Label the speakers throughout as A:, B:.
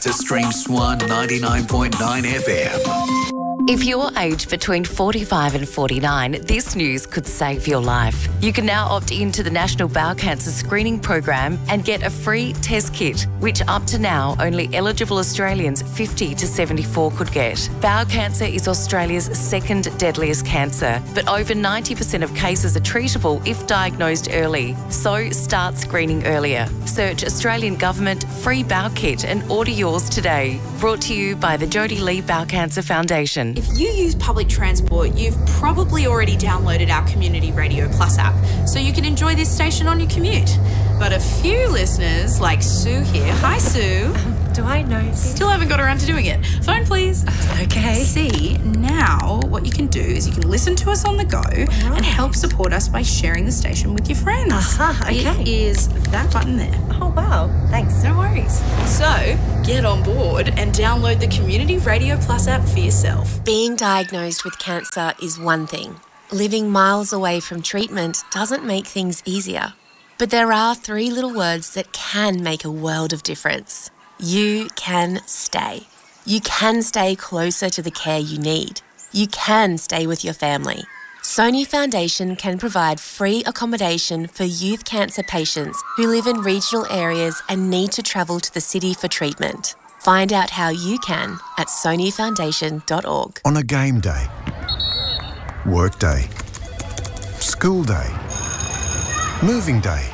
A: to stream Swan 99.9 FM.
B: If you're aged between 45 and 49, this news could save your life. You can now opt into the National Bowel Cancer Screening Program and get a free test kit, which up to now only eligible Australians 50 to 74 could get. Bowel cancer is Australia's second deadliest cancer, but over 90% of cases are treatable if diagnosed early. So start screening earlier. Search Australian Government Free Bowel Kit and order yours today. Brought to you by the Jodie Lee Bowel Cancer Foundation.
C: If you use public transport, you've probably already downloaded our Community Radio Plus app, so you can enjoy this station on your commute. But a few listeners, like Sue here, hi Sue.
D: Do I know?
C: Still haven't got around to doing it. Phone please.
D: Okay.
C: See, now what you can do is you can listen to us on the go and help support us by sharing the station with your friends.
D: Okay.
C: It is that button there.
D: Oh, wow. Thanks.
C: No worries. So, get on board and download the Community Radio Plus app for yourself.
E: Being diagnosed with cancer is one thing. Living miles away from treatment doesn't make things easier. But there are 3 little words that can make a world of difference. You can stay. You can stay closer to the care you need. You can stay with your family. Sony Foundation can provide free accommodation for youth cancer patients who live in regional areas and need to travel to the city for treatment. Find out how you can at sonyfoundation.org.
F: On a game day, work day, school day, moving day,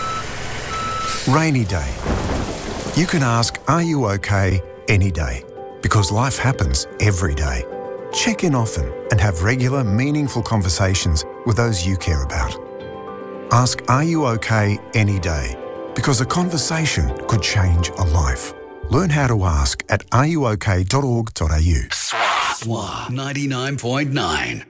F: rainy day. You can ask, are you okay, any day? Because life happens every day. Check in often and have regular, meaningful conversations with those you care about. Ask, are you okay, any day? Because a conversation could change a life. Learn how to ask at areyouok.org.au.
A: Swan 99.9.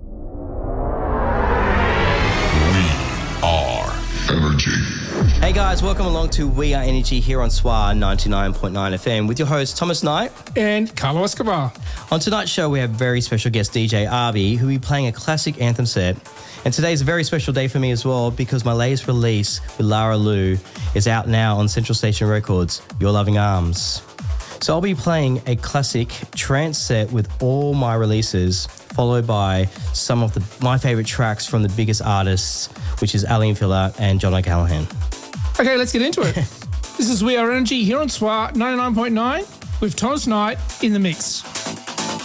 G: We are Energy.
H: Hey guys, welcome along to We Are Energy here on SWA 99.9 FM with your host Thomas Knight
I: and Carlo Escobar.
H: On tonight's show we have very special guest DJ Arby, who will be playing a classic anthem set. And today's a very special day for me as well because my latest release with Lara Lou is out now on Central Station Records, Your Loving Arms. So I'll be playing a classic trance set with all my releases, followed by some of my favourite tracks from the biggest artists, which is Aly and Fila and John O'Callaghan.
I: Okay, let's get into it. This is We Are Energy here on SWA 99.9 with Thomas Knight in the mix.